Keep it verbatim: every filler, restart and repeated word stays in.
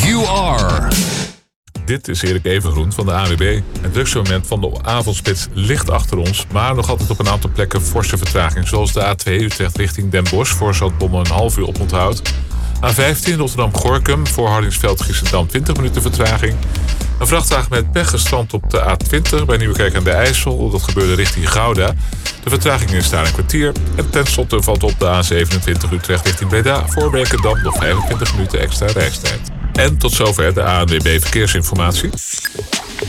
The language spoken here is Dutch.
you are. Dit is Erik Evengroen van de A N W B. Het drukste moment van de avondspits ligt achter ons, maar nog altijd op een aantal plekken forse vertraging. Zoals de A twee Utrecht richting Den Bosch voor Zaltbommel een half uur oponthoud. A vijftien Rotterdam-Gorkum voor Hardingsveld-Giessendam twintig minuten vertraging. Een vrachtwagen met pech gestrand op de A twintig bij Nieuwekerk aan de IJssel. Dat gebeurde richting Gouda. De vertraging is daar een kwartier. En tenslotte valt op de A zevenentwintig Utrecht richting Breda voor Berkendam nog vijfentwintig minuten extra reistijd. En tot zover de A N W B Verkeersinformatie.